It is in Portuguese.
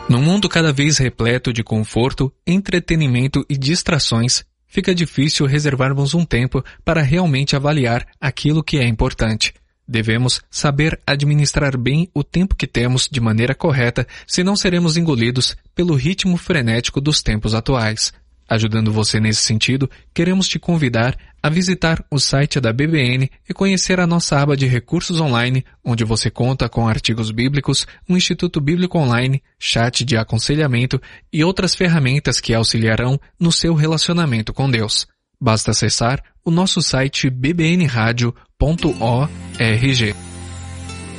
Num mundo cada vez repleto de conforto, entretenimento e distrações, fica difícil reservarmos um tempo para realmente avaliar aquilo que é importante. Devemos saber administrar bem o tempo que temos de maneira correta, senão seremos engolidos pelo ritmo frenético dos tempos atuais. Ajudando você nesse sentido, queremos te convidar a visitar o site da BBN e conhecer a nossa aba de recursos online, onde você conta com artigos bíblicos, um Instituto Bíblico Online, chat de aconselhamento e outras ferramentas que auxiliarão no seu relacionamento com Deus. Basta acessar o nosso site bbnradio.org.